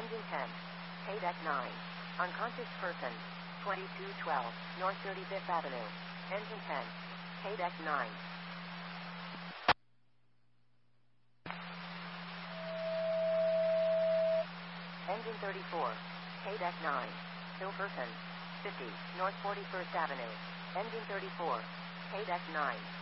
Engine 10. Haydeck 9. Unconscious person. 2212 North 35th Avenue. Engine 10. Haydeck 9. Engine 34. Haydeck 9. Ill person. 50 North 41st Avenue. Engine 34. Haydeck 9.